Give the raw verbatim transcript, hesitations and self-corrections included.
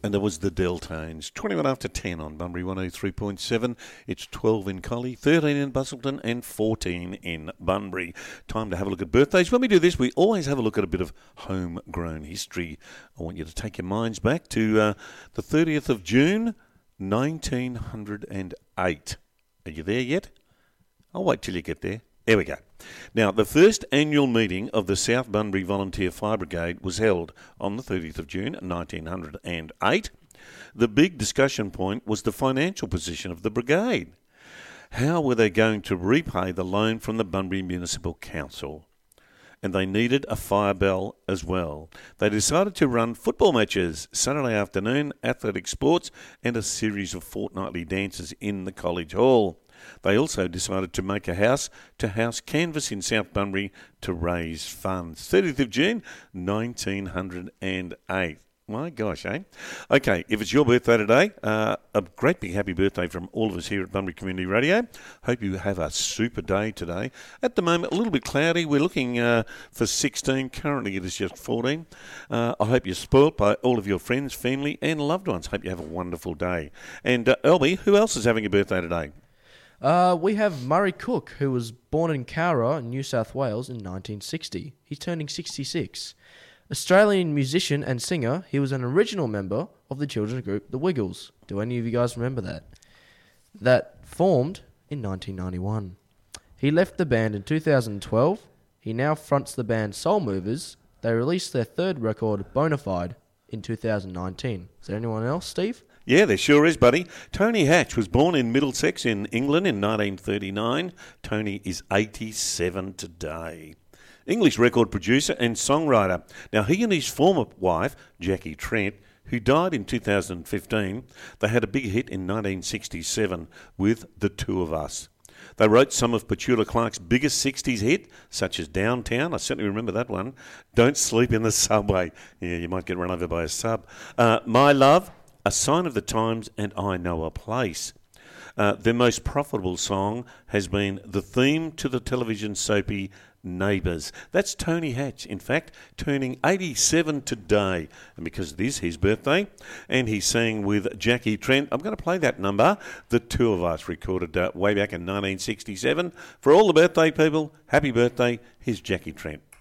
And there was the Deltones. twenty-one after ten on Bunbury one oh three point seven. It's twelve in Collie, thirteen in Busselton and fourteen in Bunbury. Time to have a look at birthdays. When we do this, we always have a look at a bit of homegrown history. I want you to take your minds back to uh, the thirtieth of June, nineteen oh eight. Are you there yet? I'll wait till you get there. There we go. Now, the first annual meeting of the South Bunbury Volunteer Fire Brigade was held on the thirtieth of June, nineteen oh eight. The big discussion point was the financial position of the brigade. How were they going to repay the loan from the Bunbury Municipal Council? And they needed a fire bell as well. They decided to run football matches, Saturday afternoon, athletic sports, and a series of fortnightly dances in the College Hall. They also decided to make a house-to-house canvass in South Bunbury to raise funds. thirtieth of June, nineteen oh eight. My gosh, eh? Okay, if it's your birthday today, uh, a great big happy birthday from all of us here at Bunbury Community Radio. Hope you have a super day today. At the moment, a little bit cloudy. We're looking uh, for sixteen. Currently, it is just fourteen. Uh, I hope you're spoilt by all of your friends, family, and loved ones. Hope you have a wonderful day. And, uh, Elby, who else is having a birthday today? Uh, we have Murray Cook, who was born in Cowra, New South Wales, in nineteen sixty. He's turning sixty-six. Australian musician and singer, he was an original member of the children's group The Wiggles. Do any of you guys remember that? That formed in nineteen ninety-one. He left the band in two thousand twelve. He now fronts the band Soul Movers. They released their third record, Bonafide, in two thousand nineteen. Is there anyone else, Steve? Yeah, there sure is, buddy. Tony Hatch was born in Middlesex in England in nineteen thirty-nine. Tony is eighty-seven today. English record producer and songwriter. Now, he and his former wife, Jackie Trent, who died in two thousand fifteen, they had a big hit in nineteen sixty-seven with The Two of Us. They wrote some of Petula Clark's biggest sixties hit, such as Downtown. I certainly remember that one. Don't Sleep in the Subway. Yeah, you might get run over by a sub. Uh, My Love, A Sign of the Times, and I Know a Place. Uh, their most profitable song has been the theme to the television soapy Neighbours. That's Tony Hatch, in fact, turning eighty-seven today. And because it is his birthday, and he's sang with Jackie Trent, I'm going to play that number, The Two of Us, recorded uh, way back in nineteen sixty-seven. For all the birthday people, happy birthday. Here's Jackie Trent.